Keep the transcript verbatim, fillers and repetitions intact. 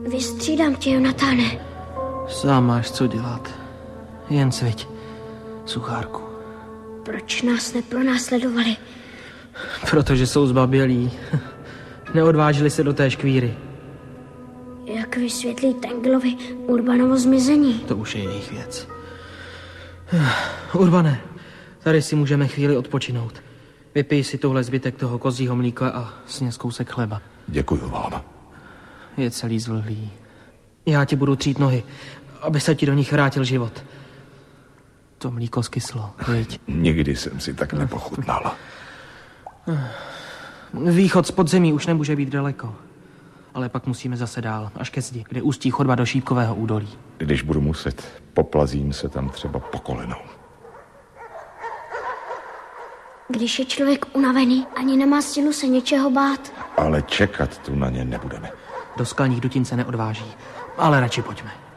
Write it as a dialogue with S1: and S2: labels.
S1: Vystřídám tě, Jonatáne.
S2: Sám máš co dělat. Jen cviť, suchárku.
S1: Proč nás nepronásledovali?
S2: Protože jsou zbabělí. Neodvážili se do té škvíry.
S1: Jak vysvětlí Tenglovi Urbanovo zmizení?
S2: To už je jejich věc. Urbane, tady si můžeme chvíli odpočinout. Vypij si tohle zbytek toho kozího mlíka a sněz kousek chleba.
S3: Děkuju vám.
S2: Je celý zvlhlý. Já ti budu třít nohy, aby se ti do nich vrátil život. To mlíko skyslo, viď?
S3: Nikdy jsem si tak nepochutnala.
S2: Východ z podzemí už nemůže být daleko. Ale pak musíme zase dál, až ke zdi, kde ústí chodba do Šípkového údolí.
S3: Když budu muset, poplazím se tam třeba po kolenou.
S1: Když je člověk unavený, ani nemá sílu se něčeho bát.
S3: Ale čekat tu na ně nebudeme.
S2: Do skalních dutin se neodváží, ale radši pojďme.